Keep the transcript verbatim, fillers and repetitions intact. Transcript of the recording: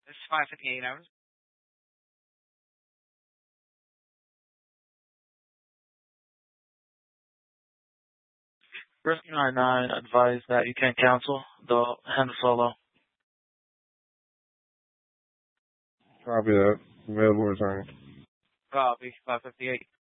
This is five fifty-eight hours. Rescue nine nine advised that you can't cancel. They'll handle solo. Copy that. Available return. Copy. five fifty-eight.